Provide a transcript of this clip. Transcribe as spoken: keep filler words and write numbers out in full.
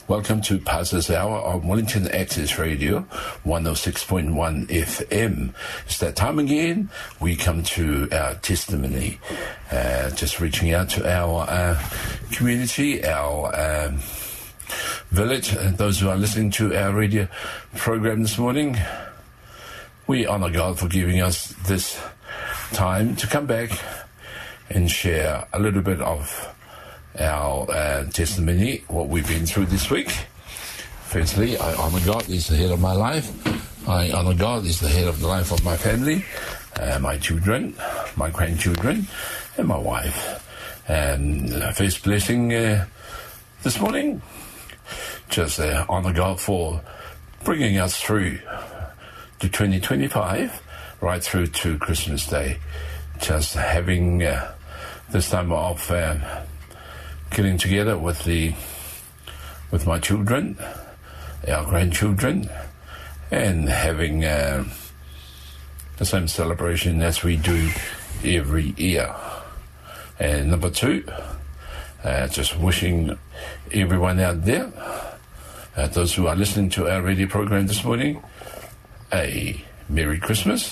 Welcome to Pastor's Hour on Wellington Access Radio, one oh six point one F M. It's that time again. We come to our testimony, uh, just reaching out to our uh, community, our um, village, and those who are listening to our radio program this morning. We honour God for giving us this time to come back and share a little bit of our uh, testimony, what we've been through this week. Firstly, I honour God, He's the head of my life. I honour God, He's the head of the life of my family, uh, my children, my grandchildren, and my wife. And uh, first blessing uh, this morning, just uh, honour God for bringing us through to twenty twenty-five, right through to Christmas Day. Just having uh, this time of um, getting together with the with my children, our grandchildren, and having uh, the same celebration as we do every year. And number two, uh, just wishing everyone out there, uh, those who are listening to our radio program this morning, a Merry Christmas